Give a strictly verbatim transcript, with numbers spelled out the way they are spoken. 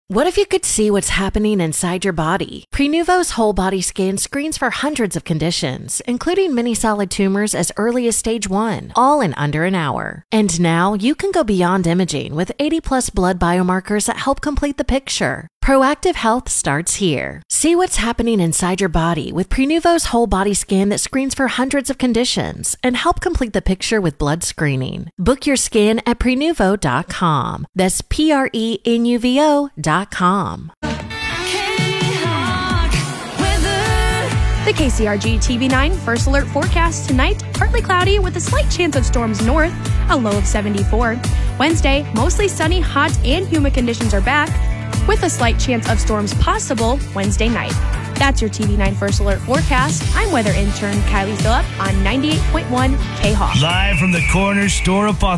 What if you could see what's happening inside your body? Prenuvo's whole body scan screens for hundreds of conditions, including many solid tumors as early as stage one, all in under an hour. And now you can go beyond imaging with eighty plus blood biomarkers that help complete the picture. Proactive health starts here. See what's happening inside your body with Prenuvo's whole body scan that screens for hundreds of conditions and help complete the picture with blood screening. Book your scan at prenuvo dot com. That's P R E N U V O dot com. The K C R G T V nine First Alert forecast tonight, partly cloudy with a slight chance of storms north, a low of seventy-four. Wednesday, mostly sunny, hot, and humid conditions are back, with a slight chance of storms possible Wednesday night. That's your T V nine First Alert forecast. I'm weather intern Kylie Phillip on ninety-eight point one K-Hawk. Live from the Corner Store Apothecary.